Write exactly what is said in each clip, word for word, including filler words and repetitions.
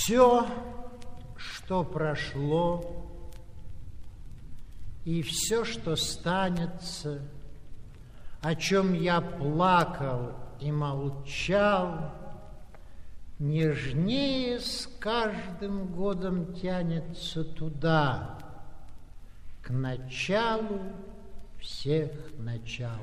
Все, что прошло, и все, что станется, о чем я плакал и молчал, нежнее с каждым годом тянется туда, к началу всех начал.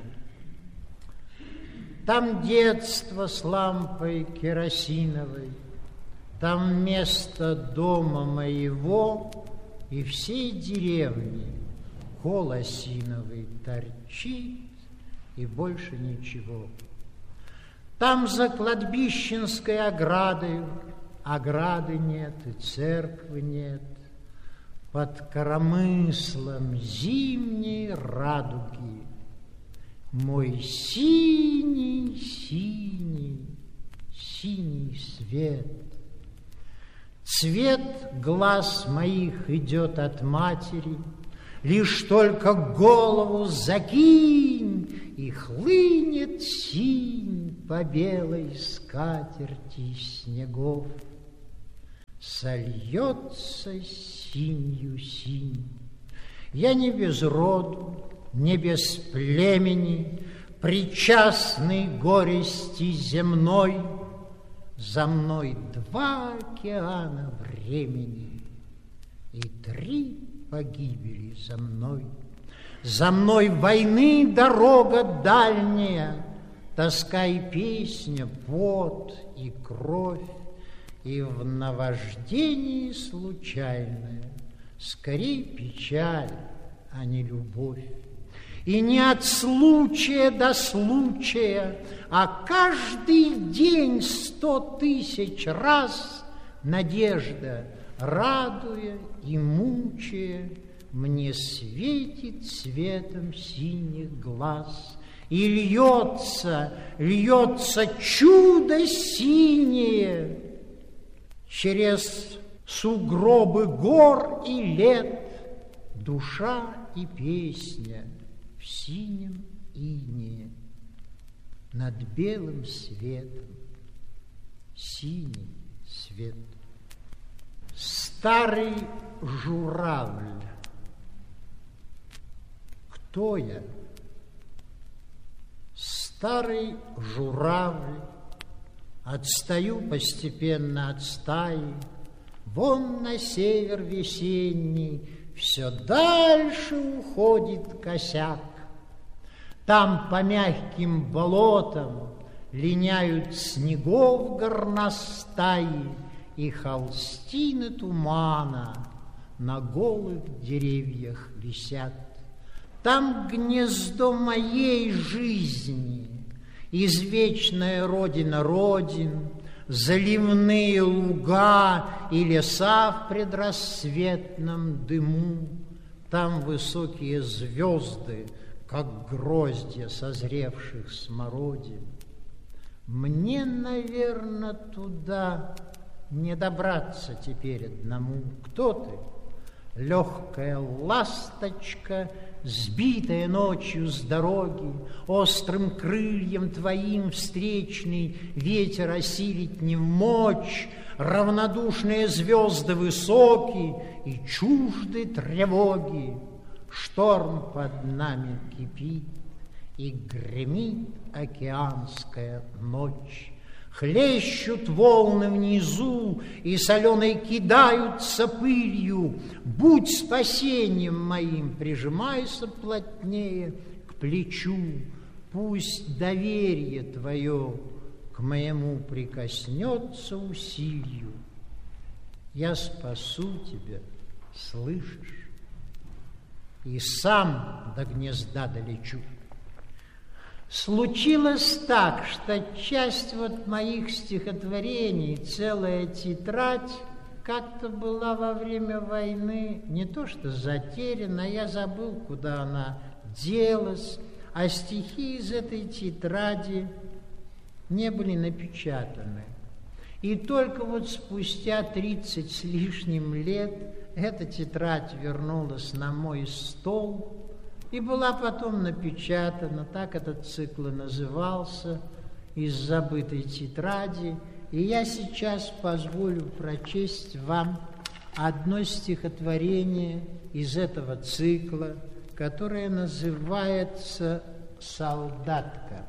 Там детство с лампой керосиновой, там место дома моего и всей деревни, кол осиновый торчит, и больше ничего. Там за кладбищенской оградою ограды нет и церкви нет, под коромыслом зимней радуги мой синий, синий, синий свет. Цвет глаз моих идет от матери, лишь только голову закинь, и хлынет синь по белой скатерти снегов. Сольется синью синь. Я не без роду, не без племени, причастный горести земной. За мной два океана времени и три погибели за мной. За мной войны дорога дальняя, тоска и песня, пот и кровь, и в наваждении случайное скорей печаль, а не любовь. И не от случая до случая, а каждый день сто тысяч раз надежда, радуя и мучая, мне светит светом синих глаз. И льется, льется чудо синее через сугробы гор и лет, душа и песня в синем инее над белым светом, синий свет. Старый журавль. Кто я? Старый журавль. Отстаю постепенно от стаи. Вон на север весенний все дальше уходит косяк. Там по мягким болотам линяют снегов горностаи, и холстины тумана на голых деревьях висят. Там гнездо моей жизни, извечная родина родин, заливные луга и леса в предрассветном дыму. Там высокие звезды, как гроздья созревших смородин. Мне, наверное, туда не добраться теперь одному. Кто ты? Легкая ласточка, сбитая ночью с дороги, острым крыльям твоим встречный ветер осилить не в мочь, равнодушные звезды высокие и чужды тревоги. Шторм под нами кипит, и гремит океанская ночь. Хлещут волны внизу, и соленой кидаются пылью. Будь спасением моим, прижимайся плотнее к плечу. Пусть доверие твое к моему прикоснется усилию. Я спасу тебя, слышишь? И сам до гнезда долечу. Случилось так, что часть вот моих стихотворений, целая тетрадь, как-то была во время войны не то что затеряна, я забыл, куда она делась, а стихи из этой тетради не были напечатаны. И только вот спустя тридцать с лишним лет эта тетрадь вернулась на мой стол и была потом напечатана. Так этот цикл и назывался, «Из забытой тетради». И я сейчас позволю прочесть вам одно стихотворение из этого цикла, которое называется «Солдатка».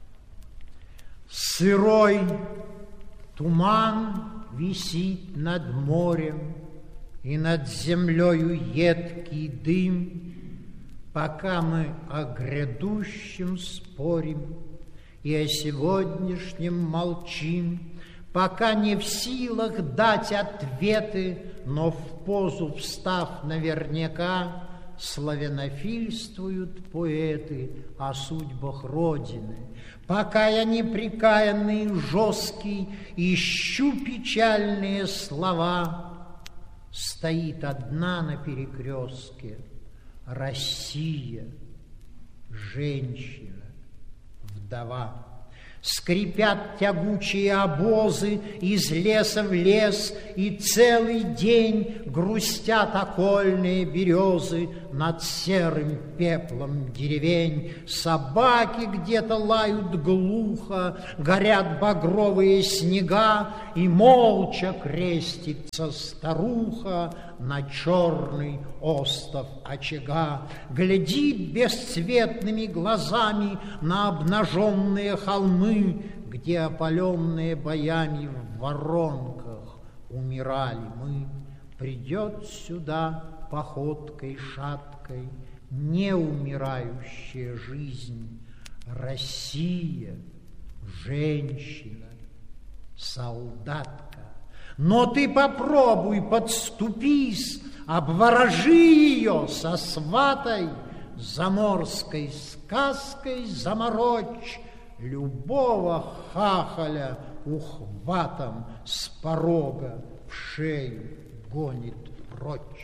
Сырой туман висит над морем, и над землею едкий дым, пока мы о грядущем спорим и о сегодняшнем молчим, пока не в силах дать ответы, но в позу встав наверняка, славянофильствуют поэты о судьбах Родины. Пока я непрекаянный, жесткий, ищу печальные слова, стоит одна на перекрестке Россия, женщина, вдова. Скрипят тягучие обозы из леса в лес, и целый день грустят окольные березы над серым пеплом деревень. Собаки где-то лают глухо, горят багровые снега, и молча крестится старуха на черный остов очага, глядит бесцветными глазами на обнаженные холмы, где, опаленные боями в воронках, умирали мы. Придет сюда походкой шаткой неумирающая жизнь, Россия, женщина, солдатка. Но ты попробуй, подступись, обворожи ее, сосватай, заморской сказкой заморочь, любого хахаля ухватом с порога в шею гонит прочь.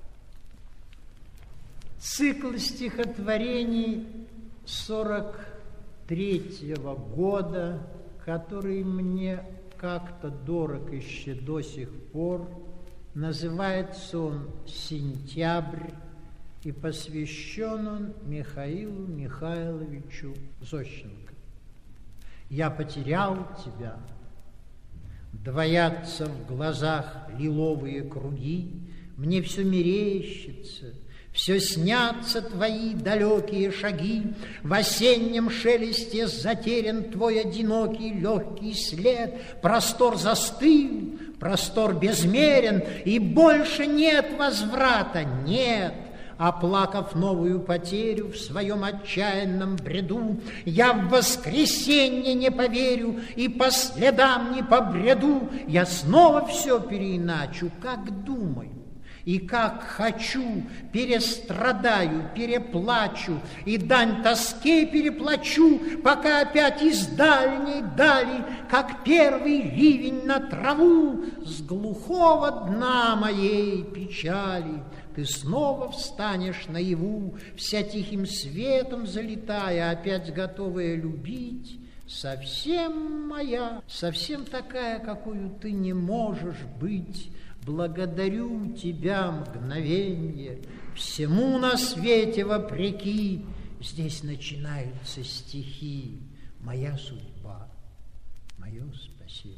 Цикл стихотворений сорок третьего года, который мне как-то дорог еще до сих пор, называется он «Сентябрь», и посвящен он Михаилу Михайловичу Зощенко. Я потерял тебя, двоятся в глазах лиловые круги, мне все мерещится, все снятся твои далекие шаги, в осеннем шелесте затерян твой одинокий легкий след, простор застыл, простор безмерен, и больше нет возврата, нет. Оплакав новую потерю в своем отчаянном бреду, я в воскресенье не поверю и по следам не побреду. Я снова все переиначу, как думаю и как хочу, перестрадаю, переплачу и дань тоске переплачу, пока опять из дальней дали, как первый ливень на траву, с глухого дна моей печали ты снова встанешь наяву, вся тихим светом залетая, опять готовая любить, совсем моя, совсем такая, какую ты не можешь быть. Благодарю тебя, мгновенье, всему на свете вопреки, здесь начинаются стихи, моя судьба, мое спасение.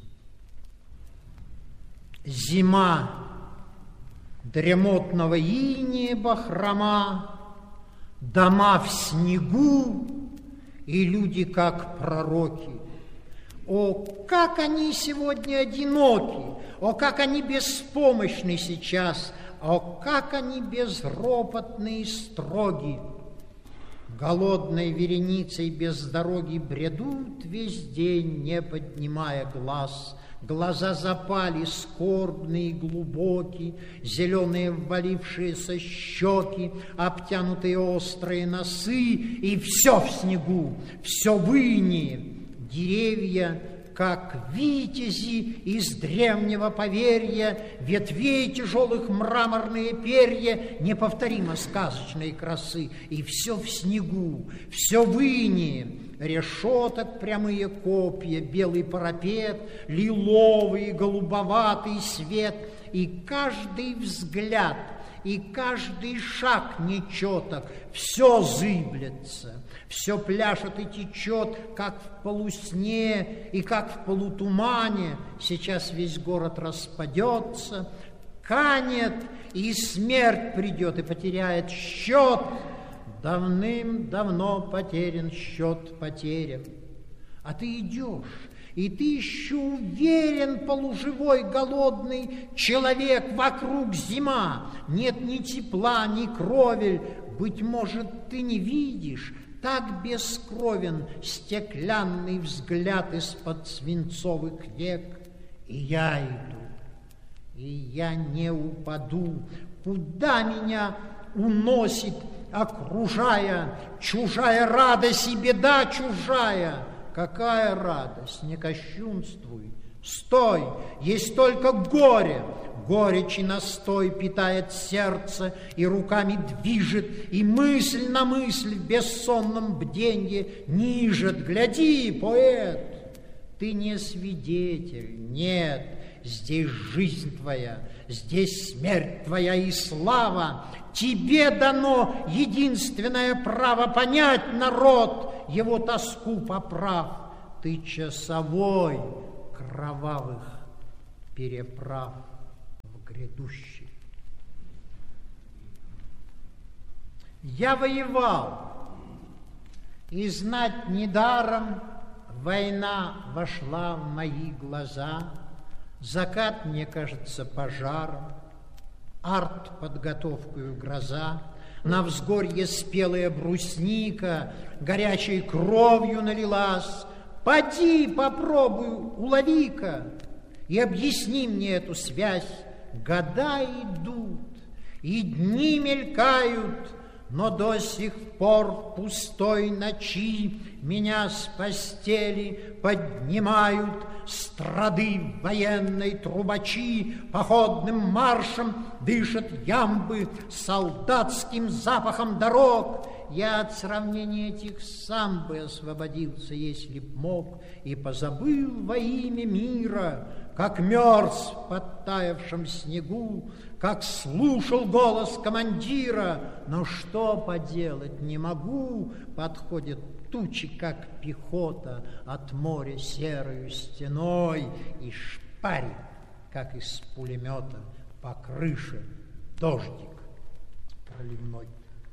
Зима дремотного инея бахрома, дома в снегу и люди как пророки. О, как они сегодня одиноки! О, как они беспомощны сейчас! О, как они безропотны и строги! Голодной вереницей без дороги бредут весь день, не поднимая глаз. Глаза запали, скорбные и глубокие, зеленые ввалившиеся щеки, обтянутые острые носы, и все в снегу, все в инее. Деревья, как витязи из древнего поверья, ветвей тяжелых мраморные перья, неповторимо сказочной красы, и все в снегу, все в инее. Решеток прямые копья, белый парапет, лиловый, голубоватый свет, и каждый взгляд, и каждый шаг нечеток, все зыблется, все пляшет и течет, как в полусне и как в полутумане. Сейчас весь город распадется, канет, и смерть придет и потеряет счет. Давным-давно потерян счет потерям. А ты идешь, и ты еще уверен, полуживой, голодный человек, вокруг зима, нет ни тепла, ни кровель. Быть может, ты не видишь, так бескровен стеклянный взгляд из-под свинцовых век. И я иду, и я не упаду, куда меня уносит, окружая, чужая радость и беда чужая. Какая радость, не кощунствуй, стой, есть только горе. Горечь и настой питает сердце, и руками движет, и мысль на мысль в бессонном бденье нижет. Гляди, поэт, ты не свидетель, нет, здесь жизнь твоя, здесь смерть твоя и слава. Тебе дано единственное право понять народ, его тоску поправ. Ты часовой кровавых переправ в грядущий. Я воевал, и знать недаром война вошла в мои глаза. Закат, мне кажется, пожаром, арт-подготовкою гроза, на взгорье спелая брусника горячей кровью налилась. Поди, попробуй, улови-ка и объясни мне эту связь. Года идут, и дни мелькают, но до сих пор в пустой ночи меня с постели поднимают страды военной трубачи. Походным маршем дышат ямбы солдатским запахом дорог. Я от сравнения этих сам бы освободился, если б мог, и позабыл во имя мира, как мерз в подтаявшем снегу, как слушал голос командира. Но что поделать не могу, подходят тучи, как пехота, от моря серою стеной, и шпарит, как из пулемета, по крыше дождик проливной.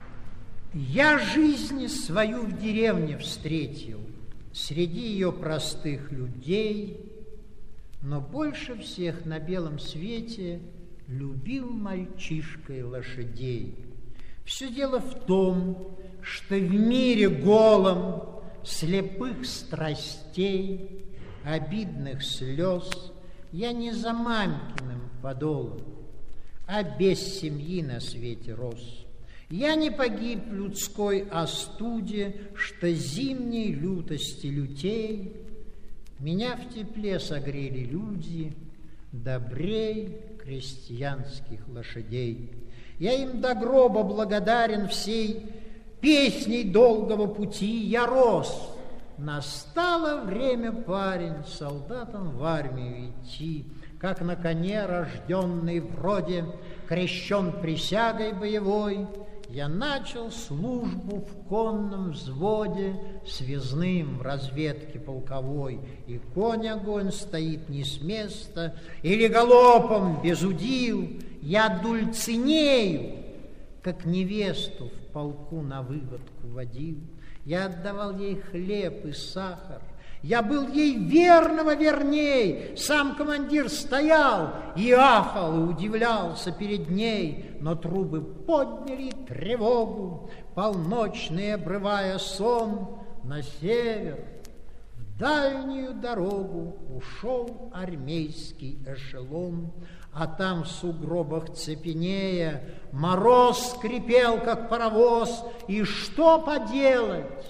Я жизнь свою в деревне встретил, среди ее простых людей, но больше всех на белом свете любил мальчишкой лошадей. Все дело в том, что в мире голом слепых страстей, обидных слез я не за мамкиным подолом, а без семьи на свете рос. Я не погиб в людской остуде, что зимней лютости лютей. Меня в тепле согрели люди, добрей крестьянских лошадей. Я им до гроба благодарен всей песней долгого пути. Я рос, настало время, парень, солдатам в армию идти, как на коне, рожденный вроде, крещен присягой боевой. Я начал службу в конном взводе, связным в разведке полковой, и конь огонь стоит не с места, или галопом без удил. Я дульцинею, как невесту в полку на выводку водил. Я отдавал ей хлеб и сахар, я был ей верного верней. Сам командир стоял и ахал, и удивлялся перед ней. Но трубы подняли тревогу, полночные обрывая сон. На север, в дальнюю дорогу, ушел армейский эшелон. А там в сугробах цепенея мороз скрипел, как паровоз. И что поделать?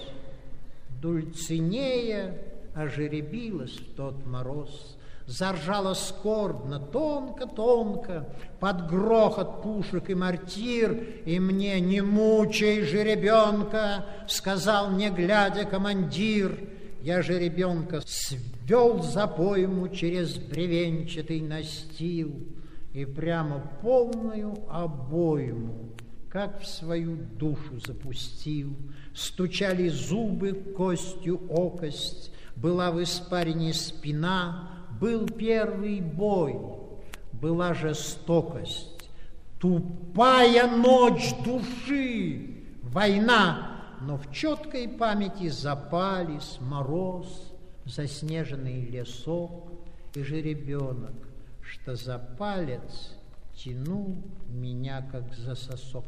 Дульцинея ожеребилась в тот мороз, заржала скорбно, тонко-тонко, под грохот пушек и мортир. И мне: не мучай жеребенка, сказал мне, глядя, командир. Я жеребенка свел за пойму через бревенчатый настил. и прямо полную обойму, как в свою душу запустил. Стучали зубы костью о кость, была в испарине спина, был первый бой, была жестокость, тупая ночь души, война, но в четкой памяти запались мороз, заснеженный лесок и жеребенок, что за палец тянул меня, как за сосок.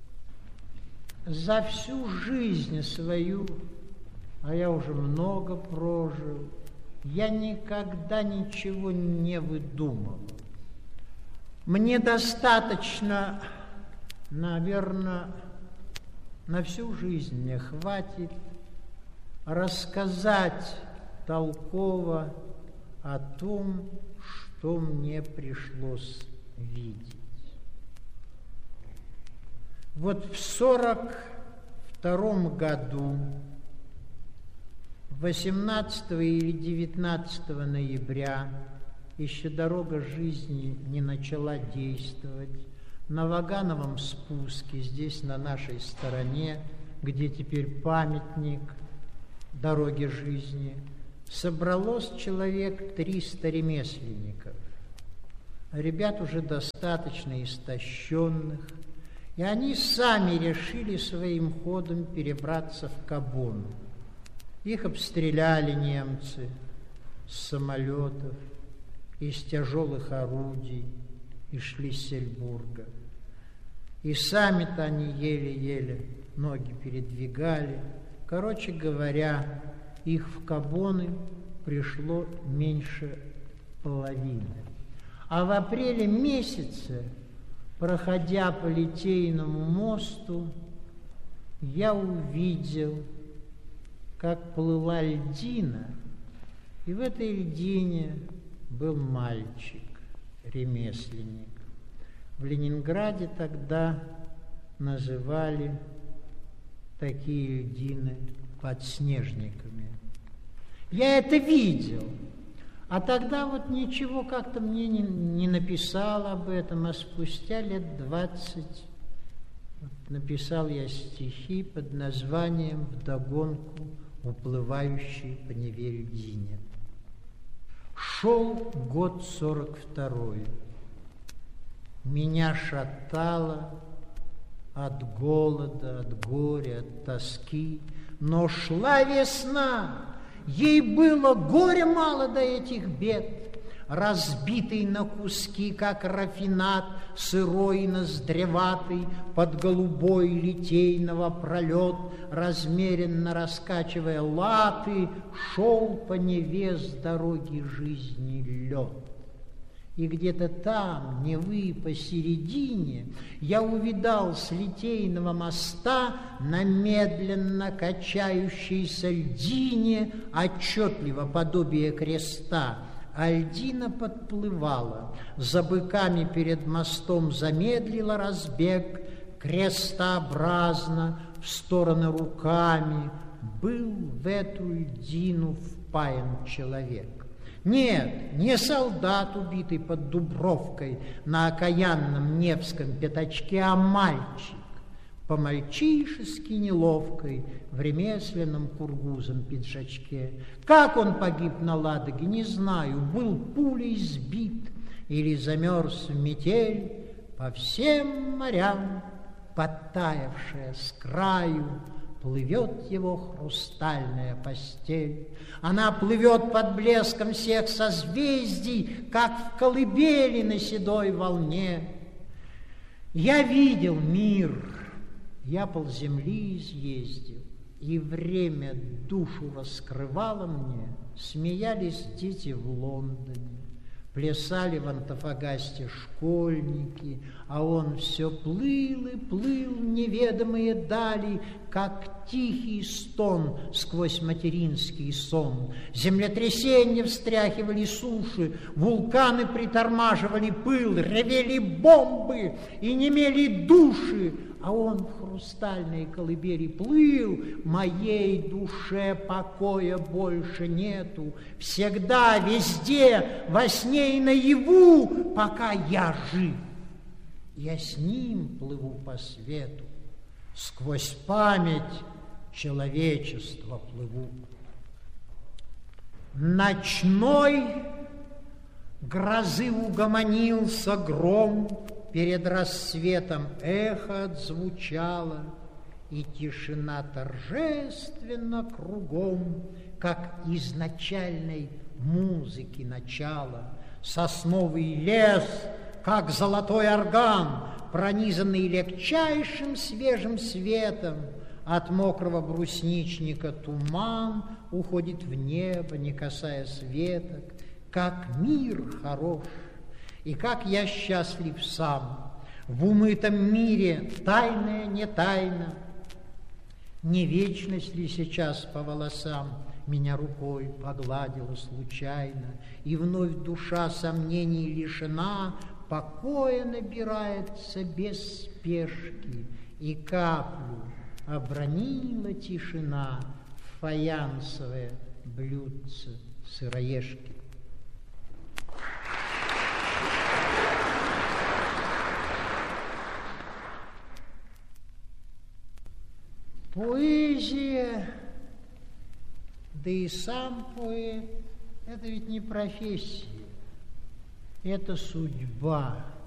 За всю жизнь свою, а я уже много прожил, я никогда ничего не выдумывал. Мне достаточно, наверное, на всю жизнь мне хватит рассказать толково о том, что мне пришлось видеть. Вот в сорок втором году, восемнадцатого или девятнадцатого ноября, еще дорога жизни не начала действовать, на Вагановом спуске, здесь на нашей стороне, где теперь памятник дороги жизни, собралось человек триста ремесленников. Ребят уже достаточно истощенных, и они сами решили своим ходом перебраться в Кабон. Их обстреляли немцы с самолетов, из тяжелых орудий, из Шлиссельбурга. И сами-то они еле-еле ноги передвигали. Короче говоря, их в Кабоны пришло меньше половины. А в апреле месяце, проходя по Литейному мосту, я увидел, как плыла льдина, и в этой льдине был мальчик, ремесленник. В Ленинграде тогда называли такие льдины подснежниками. Я это видел, а тогда вот ничего как-то мне не, не написал об этом, а спустя лет двадцать вот, написал я стихи под названием «Вдогонку уплывающей по Неве льдине». Шел год сорок второй. Меня шатало от голода, от горя, от тоски, но шла весна, ей было горя мало до этих бед. Разбитый на куски, как рафинат, сырой и ноздреватый, под голубой литейного пролет, размеренно раскачивая латы, шел по Неве с дороги жизни лед. И где-то там, Невы посередине, я увидал с Литейного моста на медленно качающейся льдине отчетливо подобие креста. А льдина подплывала, за быками перед мостом замедлила разбег, крестообразно, в стороны руками, был в эту льдину впаян человек. Нет, не солдат, убитый под Дубровкой на окаянном Невском пятачке, а мальчик, по-мальчишески неловкой, в ремесленном кургузом пиджачке. Как он погиб на Ладоге, не знаю, был пулей сбит или замерз в метель, по всем морям, подтаявшая с краю, плывет его хрустальная постель. Она плывет под блеском всех созвездий, как в колыбели на седой волне. Я видел мир, я полземли изъездил, и время душу раскрывало мне, смеялись дети в Лондоне, плясали в Антофагасте школьники, а он все плыл и плыл в неведомые дали, как тихий стон сквозь материнский сон. Землетрясения встряхивали суши, вулканы притормаживали пыл, ревели бомбы и немели души, а он в хрустальной колыбели плыл. Моей душе покоя больше нету, всегда, везде, во сне и наяву, пока я жив. Я с ним плыву по свету, сквозь память человечества плыву. Ночной грозы угомонился гром, перед рассветом эхо отзвучало, и тишина торжественно кругом, как изначальной музыки начало. Сосновый лес, как золотой орган, пронизанный легчайшим свежим светом, от мокрого брусничника туман уходит в небо, не касаясь веток. Как мир хорош, и как я счастлив сам. В умытом мире тайное не тайна. Не вечность ли сейчас по волосам меня рукой погладила случайно, и вновь душа сомнений лишена, покоя набирается без спешки, и каплю обронила тишина в фаянсовое блюдце сыроежки. Поэзия, да и сам поэт, это ведь не профессия, это судьба.